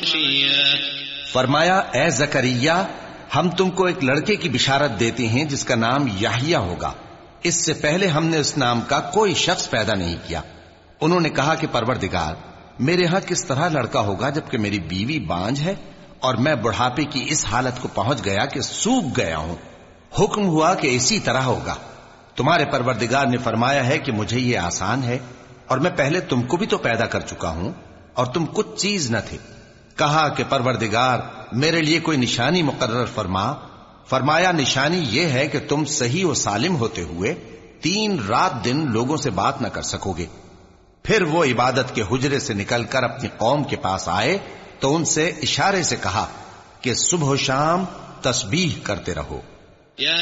عشيا। फरमाया, ए जकरिया, हम तुमको एक लड़के की बिशारत देते हैं जिसका नाम याहिया होगा। इससे पहले हमने उस नाम का कोई शख्स पैदा नहीं किया। उन्होंने कहा कि परवरदिगार, मेरे यहां किस तरह लड़का होगा जबकि मेरी बीवी बांझ है और मैं बुढ़ापे की इस हालत को पहुंच गया कि सूख गया हूं। हुक्म हुआ कि इसी तरह होगा। तुम्हारे परवरदिगार ने फरमाया है कि मुझे ये आसान है और मैं पहले तुमको भी तो पैदा कर चुका हूं और तुम कुछ चीज न थे। कहा कि परवरदिगार, मेरे लिए कोई निशानी मुकर्रर फरमा। फरमाया, निशानी यह है कि तुम सही और सालिम होते हुए 3 रात दिन लोगों से बात न कर सकोगे। फिर वो इबादत के हुजरे से निकलकर अपनी कौम के पास आए तो उनसे इशारे से कहा कि सुबह शाम तस्बीह करते रहो।